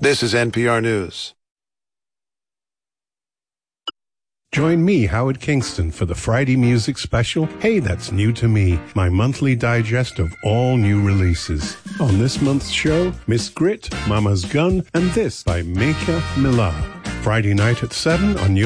This is NPR News. Join me, Howard Kingston, for the Friday Music Special, Hey, That's New to Me, my monthly digest of all new releases. On this month's show, Miss Grit, Mama's Gun, and This by Meka Millar. Friday night at 7 on